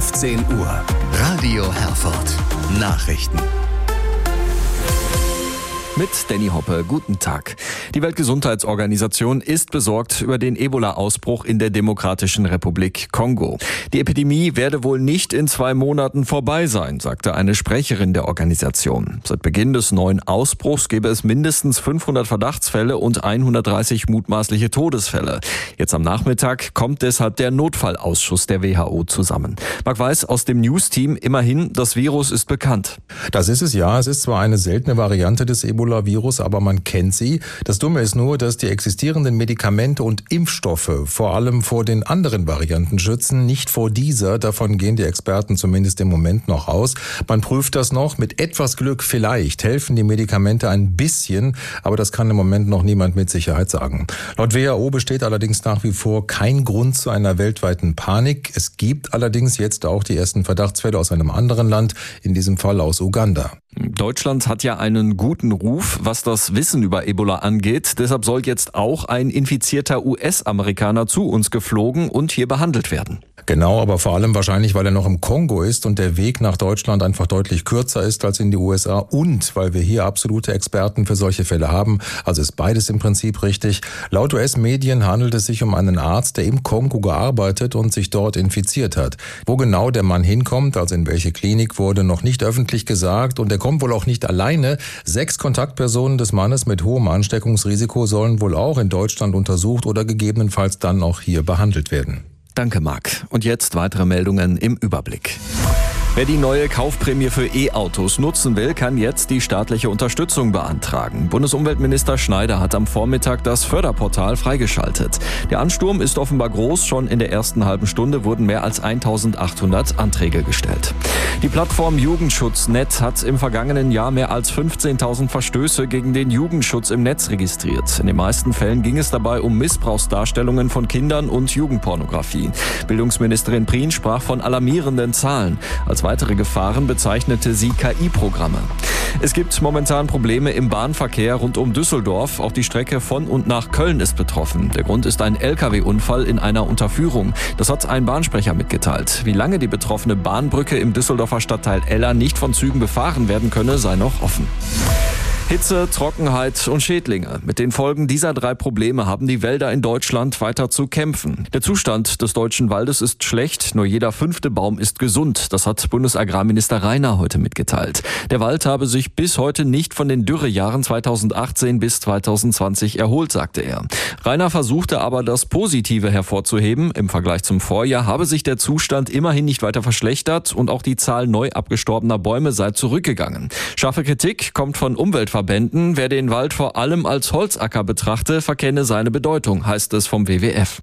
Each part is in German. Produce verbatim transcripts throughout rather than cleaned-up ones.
fünfzehn Uhr. Radio Herford. Nachrichten. Mit Danny Hoppe, guten Tag. Die Weltgesundheitsorganisation ist besorgt über den Ebola-Ausbruch in der Demokratischen Republik Kongo. Die Epidemie werde wohl nicht in zwei Monaten vorbei sein, sagte eine Sprecherin der Organisation. Seit Beginn des neuen Ausbruchs gäbe es mindestens fünfhundert Verdachtsfälle und hundertdreißig mutmaßliche Todesfälle. Jetzt am Nachmittag kommt deshalb der Notfallausschuss der W H O zusammen. Marc Weiß aus dem News-Team, immerhin, das Virus ist bekannt. Das ist es ja. Es ist zwar eine seltene Variante des Ebola Virus, aber man kennt sie. Das Dumme ist nur, dass die existierenden Medikamente und Impfstoffe vor allem vor den anderen Varianten schützen, nicht vor dieser. Davon gehen die Experten zumindest im Moment noch aus. Man prüft das noch. Mit etwas Glück vielleicht helfen die Medikamente ein bisschen, aber das kann im Moment noch niemand mit Sicherheit sagen. Laut W H O besteht allerdings nach wie vor kein Grund zu einer weltweiten Panik. Es gibt allerdings jetzt auch die ersten Verdachtsfälle aus einem anderen Land, in diesem Fall aus Uganda. Deutschland hat ja einen guten Ruf, was das Wissen über Ebola angeht. Deshalb soll jetzt auch ein infizierter U S-Amerikaner zu uns geflogen und hier behandelt werden. Genau, aber vor allem wahrscheinlich, weil er noch im Kongo ist und der Weg nach Deutschland einfach deutlich kürzer ist als in die U S A und weil wir hier absolute Experten für solche Fälle haben. Also ist beides im Prinzip richtig. Laut U S-Medien handelt es sich um einen Arzt, der im Kongo gearbeitet und sich dort infiziert hat. Wo genau der Mann hinkommt, also in welche Klinik, wurde noch nicht öffentlich gesagt und er kommt wohl auch nicht alleine. Sechs Kontaktpersonen des Mannes mit hohem Ansteckungsrisiko sollen wohl auch in Deutschland untersucht oder gegebenenfalls dann auch hier behandelt werden. Danke, Marc. Und jetzt weitere Meldungen im Überblick. Wer die neue Kaufprämie für E-Autos nutzen will, kann jetzt die staatliche Unterstützung beantragen. Bundesumweltminister Schneider hat am Vormittag das Förderportal freigeschaltet. Der Ansturm ist offenbar groß. Schon in der ersten halben Stunde wurden mehr als eintausendachthundert Anträge gestellt. Die Plattform Jugendschutz Punkt net hat im vergangenen Jahr mehr als fünfzehntausend Verstöße gegen den Jugendschutz im Netz registriert. In den meisten Fällen ging es dabei um Missbrauchsdarstellungen von Kindern und Jugendpornografie. Bildungsministerin Prien sprach von alarmierenden Zahlen. Als weitere Gefahren bezeichnete sie K I-Programme. Es gibt momentan Probleme im Bahnverkehr rund um Düsseldorf. Auch die Strecke von und nach Köln ist betroffen. Der Grund ist ein L K W-Unfall in einer Unterführung. Das hat ein Bahnsprecher mitgeteilt. Wie lange die betroffene Bahnbrücke im Düsseldorfer Stadtteil Eller nicht von Zügen befahren werden könne, sei noch offen. Hitze, Trockenheit und Schädlinge. Mit den Folgen dieser drei Probleme haben die Wälder in Deutschland weiter zu kämpfen. Der Zustand des deutschen Waldes ist schlecht, nur jeder fünfte Baum ist gesund. Das hat Bundesagrarminister Rainer heute mitgeteilt. Der Wald habe sich bis heute nicht von den Dürrejahren zweitausendachtzehn bis zweitausendzwanzig erholt, sagte er. Rainer versuchte aber, das Positive hervorzuheben. Im Vergleich zum Vorjahr habe sich der Zustand immerhin nicht weiter verschlechtert und auch die Zahl neu abgestorbener Bäume sei zurückgegangen. Scharfe Kritik kommt von Umweltverbänden. Wer den Wald vor allem als Holzacker betrachte, verkenne seine Bedeutung, heißt es vom W W F.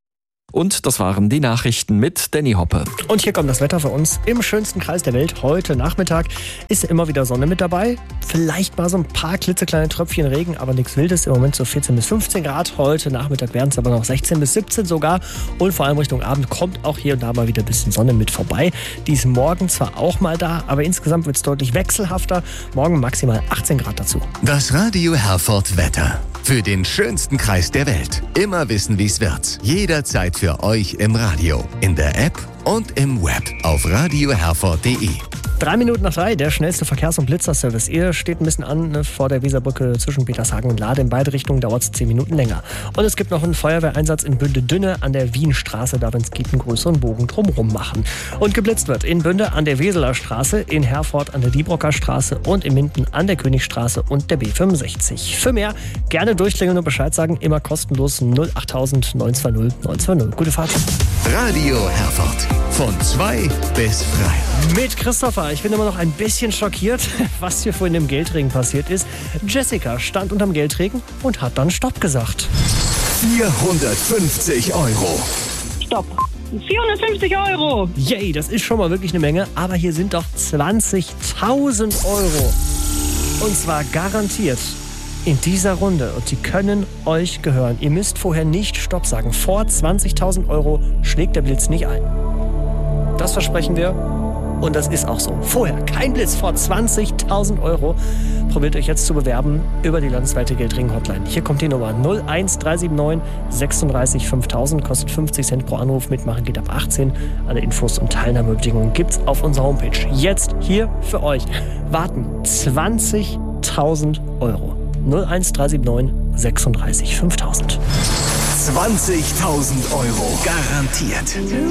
Und das waren die Nachrichten mit Danny Hoppe. Und hier kommt das Wetter für uns im schönsten Kreis der Welt. Heute Nachmittag ist immer wieder Sonne mit dabei. Vielleicht mal so ein paar klitzekleine Tröpfchen Regen, aber nichts Wildes. Im Moment so vierzehn bis fünfzehn Grad. Heute Nachmittag werden es aber noch sechzehn bis siebzehn sogar. Und vor allem Richtung Abend kommt auch hier und da mal wieder ein bisschen Sonne mit vorbei. Die ist morgen zwar auch mal da, aber insgesamt wird es deutlich wechselhafter. Morgen maximal achtzehn Grad dazu. Das Radio Herford Wetter. Für den schönsten Kreis der Welt. Immer wissen, wie es wird. Jederzeit für euch im Radio, in der App und im Web auf radio herford punkt de. Drei Minuten nach drei, der schnellste Verkehrs- und Blitzerservice. Ihr steht ein bisschen an ne, vor der Weserbrücke zwischen Petershagen und Lade. In beide Richtungen dauert es zehn Minuten länger. Und es gibt noch einen Feuerwehreinsatz in Bünde-Dünne an der Wienstraße. Da, wenn es geht, einen größeren Bogen drumherum machen. Und geblitzt wird in Bünde an der Weseler Straße, in Herford an der Diebrocker Straße und in Minden an der Königstraße und der B fünfundsechzig. Für mehr gerne durchklingeln und Bescheid sagen. Immer kostenlos null achttausend neun zwei null neun zwei null. Gute Fahrt. Radio Herford. Von zwei bis frei. Mit Christopher. Ich bin immer noch ein bisschen schockiert, was hier vorhin im Geldregen passiert ist. Jessica stand unterm Geldregen und hat dann Stopp gesagt. vierhundertfünfzig Euro. Stopp. vierhundertfünfzig Euro. Yay, das ist schon mal wirklich eine Menge. Aber hier sind doch zwanzigtausend Euro. Und zwar garantiert in dieser Runde. Und sie können euch gehören. Ihr müsst vorher nicht Stopp sagen. Vor zwanzigtausend Euro schlägt der Blitz nicht ein. Das versprechen wir. Und das ist auch so. Vorher kein Blitz vor zwanzigtausend Euro. Probiert euch jetzt zu bewerben über die landesweite Geldring-Hotline. Hier kommt die Nummer null eins drei sieben neun sechsunddreißig fünftausend, kostet fünfzig Cent pro Anruf, mitmachen geht ab achtzehn. Alle Infos und Teilnahmebedingungen gibt's auf unserer Homepage. Jetzt hier für euch. Warten zwanzigtausend Euro. null eins drei sieben neun sechsunddreißig fünftausend. zwanzigtausend Euro garantiert.